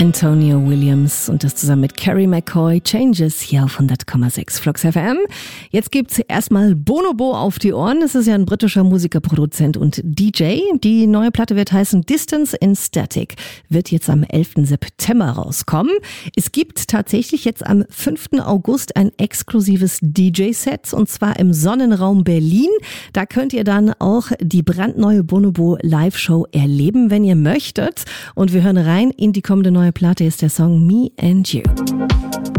Antonio Williams und das zusammen mit Carrie McCoy, Changes hier auf 100,6 Flux FM. Jetzt gibt's erstmal Bonobo auf die Ohren. Das ist ja ein britischer Musiker, Produzent und DJ. Die neue Platte wird heißen Distance in Static, wird jetzt am 11. September rauskommen. Es gibt tatsächlich jetzt am 5. August ein exklusives DJ-Set und zwar im Sonnenraum Berlin. Da könnt ihr dann auch die brandneue Bonobo Live-Show erleben, wenn ihr möchtet. Und wir hören rein in die kommende neue Platte, ist der Song Me and You.